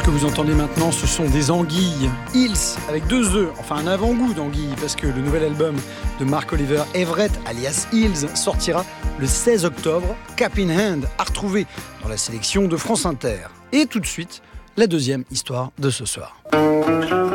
que vous entendez maintenant, ce sont des anguilles. Hills, avec 2 E, enfin un avant-goût d'anguilles, parce que le nouvel album de Mark Oliver Everett, alias Hills, sortira le 16 octobre. Cap in Hand, à retrouver dans la sélection de France Inter. Et tout de suite, la deuxième histoire de ce soir.